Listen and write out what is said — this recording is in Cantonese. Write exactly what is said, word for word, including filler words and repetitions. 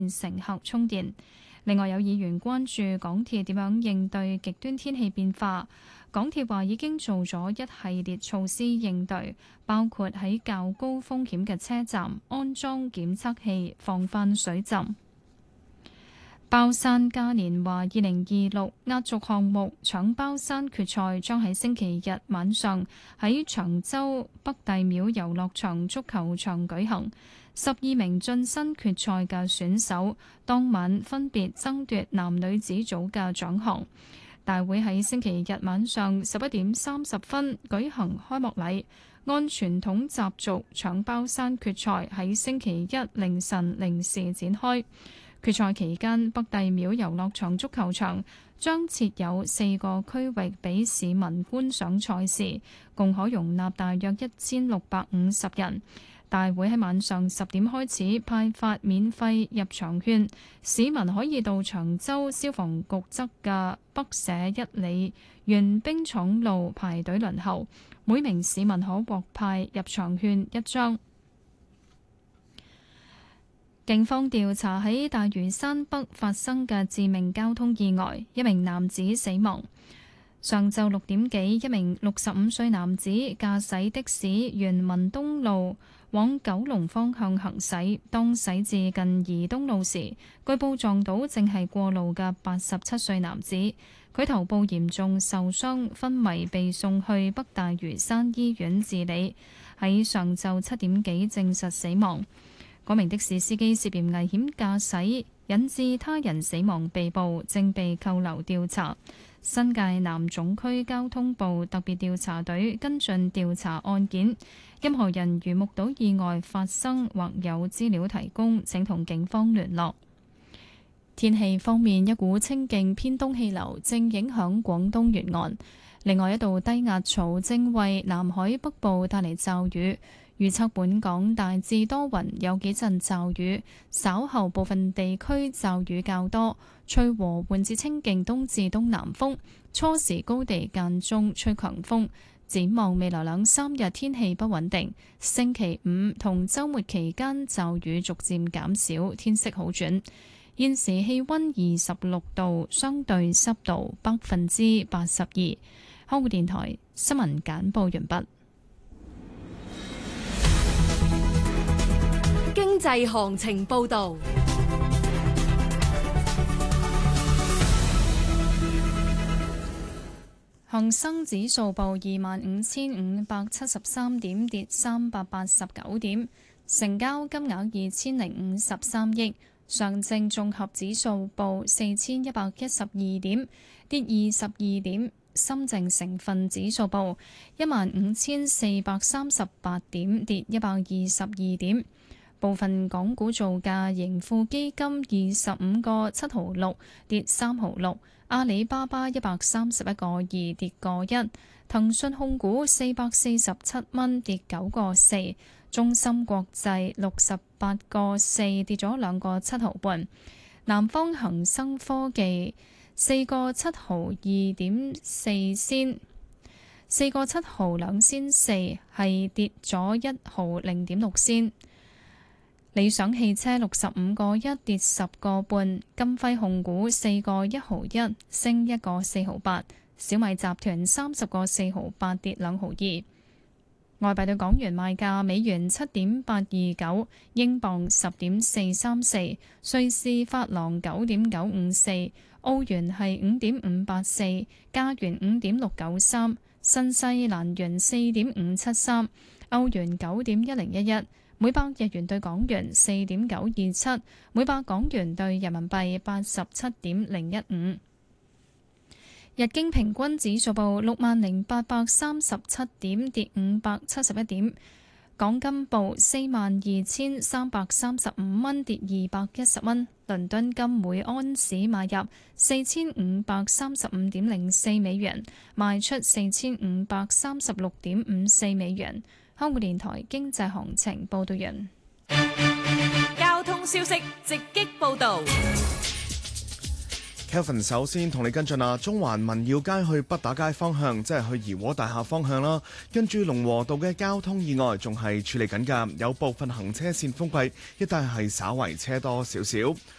乘客充電。另外有議員關注港鐵點樣應對極端天氣變化。港鐵話已經做咗一系列措施應對，包括喺較高風險嘅車站安裝檢測器，防範水浸。包山嘉年華二零二六壓軸項目搶包山決賽將喺星期日晚上喺長洲北帝廟遊樂場足球場舉行。十二名晉身決賽嘅選手當晚分別爭奪男女子組嘅獎項。大會喺星期日晚上十一點三十分舉行開幕禮，按傳統習俗搶包山決賽喺星期一凌晨零時展開。決賽期間，北帝廟遊樂場足球場將設有四個區域俾市民觀賞賽事，共可容納大約一千六百五十人。大會喺晚上十點開始派發免費入場券，市民可以到長洲消防局側嘅北社一里原兵廠路排隊輪候，每名市民可獲派入場券一張。警方調查喺大嶼山北發生嘅致命交通意外，一名男子死亡。上晝六點幾，一名六十五歲男子駕駛的士沿文東路往九龍方向行駛，當駛至近怡東路時，據報撞到正係過路嘅八十七歲男子，佢頭部嚴重受傷，昏迷被送去北大嶼山醫院治理，喺上晝七點幾證實死亡。嗰名的士司機涉嫌危險駕駛，引致他人死亡被捕，正被扣留調查。新界南總區交通部特別調查隊跟進調查案件，任何人如目睹意外發生或有資料提供，請同警方聯絡。天氣方面，一股清勁偏東氣流正影響廣東沿岸，另外一道低壓槽正為南海北部帶嚟驟雨。預測本港大致多雲，有幾陣驟雨，稍後部分地區驟雨較多，吹和緩至清勁東至東南風，初時高地間中吹強風。展望未來兩三日天氣不穩定，星期五同週末期間驟雨逐漸減少，天色好轉。現時氣溫二十六度，相對濕度百分之八十二。香港電台新聞簡報完畢。 經濟行情報道， 恒生指數報二萬五千五百七十三點，跌三百八十九點，成交金額二千零五十三億。上證綜合指數報四千一百一十二點，跌二十二點。深證成分指數報一萬五千四百三十八點，跌一百二十二點。部分港股造價，盈富基金二十五個七毫六，跌三毫六；阿里巴巴一百三十一個二，跌個一；騰訊控股四百四十七蚊，跌九個四；中芯國際六十八個四，跌咗兩個七毫半；南方恒生科技四個七毫二點四仙，四個七毫兩仙四，係跌咗一毫零點六仙。理想汽車六十五個一，跌十個半，金輝控股四個一毫一，升一個四毫八，小米集團三十個四毫八，跌兩毫二。外幣對港元賣價：美元七點八二九，英鎊十點四三四，瑞士法郎九點九五四，澳元係五點五八四，加元五點六九三，新西蘭元四點五七三，歐元九點一零一一。每百日元對港元四點九二七，每百港元對人民幣八十七點零一五。日經平均指數報六萬零八百三十七點，跌五百七十一點。港金報四萬二千三百三十五蚊，跌二百一十蚊。倫敦金每安士買入四千五百三十五點零四美元，賣出四千五百三十六點五四美元。香港電台經濟行情報道人， 交通消息直擊報道。 Kelvin 首先同你跟進啊，中環民耀街去北打街方向，即係去怡和大廈方向啦。跟住龍和道嘅交通意外仲係處理緊㗎，有部分行車線封閉，一帶係稍為車多少少。